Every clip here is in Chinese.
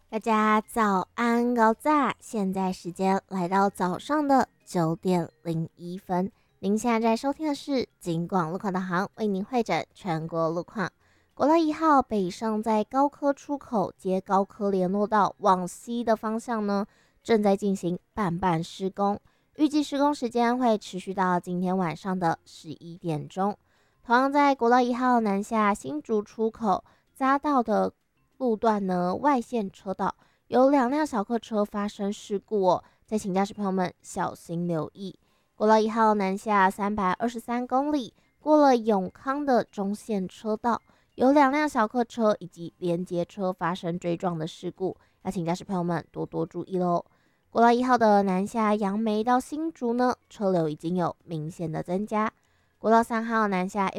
大家早安，高炸！现在时间来到早上的9点01分，您现在在收听的是警广路况导航，为您会诊全国路况。国道1号北上在高科出口接高科联络道往西的方向呢，正在进行半施工，预计施工时间会持续到今天晚上的11点钟。同样在国道1号南下新竹出口匝道的路段呢，外线车道有2辆小客车发生事故哦，再请驾驶朋友们小心留意。国道1号南下323公里，过了永康的中线车道，有2辆小客车以及连接车发生追撞的事故，要请驾驶朋友们多多注意喽。国道1号的南下杨梅到新竹呢，车流已经有明显的增加。国道3号南下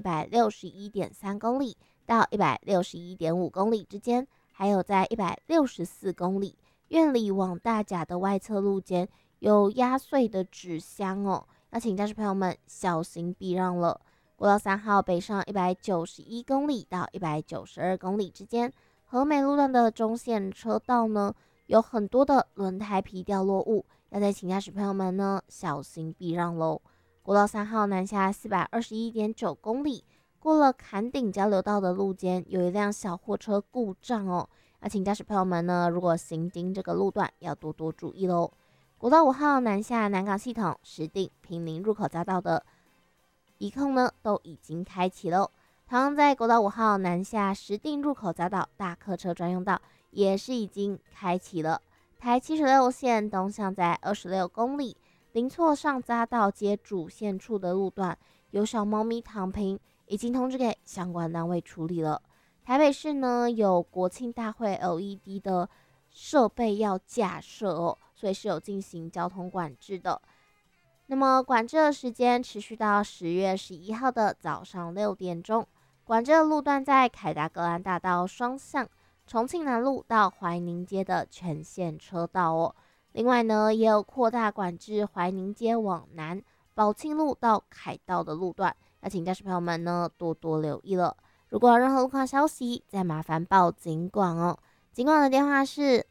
161.3公里到161.5公里之间，还有在164公里苑里往大甲的外侧路肩有压碎的纸箱哦，要请驾驶朋友们小心避让了。国道3号北上191公里到192公里之间，和美路段的中线车道呢，有很多的轮胎皮掉落物，要再请驾驶朋友们呢小心避让喽。国道3号南下421.9公里，过了坎顶交流道的路肩，有一辆小货车故障哦，要请驾驶朋友们呢，如果行经这个路段，要多多注意喽。国道5号南下南港系统石碇平林入口匝道的移控呢，都已经开启喽。同样在国道5号南下石碇入口匝道大客车专用道也是已经开启了。台76线东向在26公里。临错上匝道接主线处的路段有小猫咪躺平，已经通知给相关单位处理了。台北市呢有国庆大会 LED 的设备要架设哦，所以是有进行交通管制的。那么管制的时间持续到10月11号的早上6点钟。管制的路段在凯达格兰大道双向、重庆南路到怀宁街的全线车道哦。另外呢，也有扩大管制怀宁街往南、宝庆路到凯道的路段，要请驾驶朋友们呢多多留意了。如果有任何路况消息，再麻烦报警广哦。警广的电话是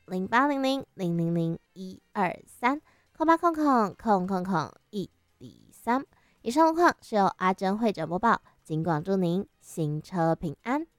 0800000123，空八空空空空空103。以上路况是由阿珍会诊播报，警广祝您行车平安。